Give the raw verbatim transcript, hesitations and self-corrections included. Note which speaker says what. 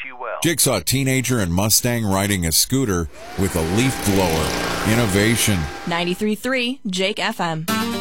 Speaker 1: you well.
Speaker 2: Jigsaw teenager and Mustang riding a scooter with a leaf blower. Innovation.
Speaker 3: ninety-three point three Jake F M.